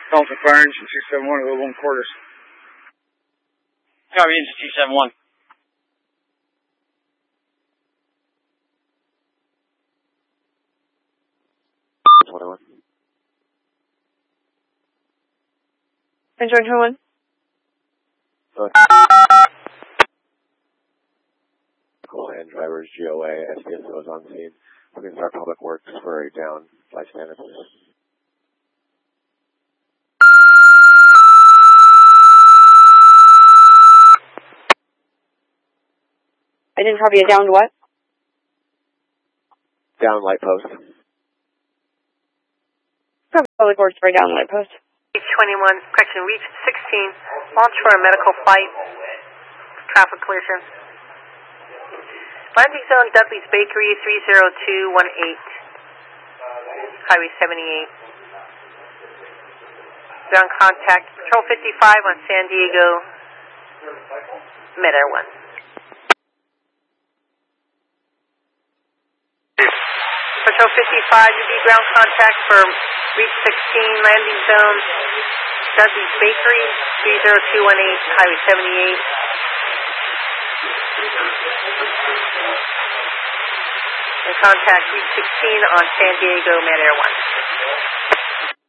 Delta Fire Engine 271 to 1 quarters. Copy, Engine 271. Engine 21. And drivers, GOA, SPSO is on scene. We can start public works for a down flight standard. I didn't copy it down to what? Down light post. Copy public works for a down light post. Reach 21, correction, reach 16, launch for a medical flight, traffic collision. Landing zone Dudley's Bakery 30218, Highway 78. Ground contact, Patrol 55 on San Diego, Mid-Air 1. Patrol 55, you be ground contact for reach 16, landing zone Dudley's Bakery 30218, Highway 78. And contact reach 16 on San Diego, Mid-Air 1.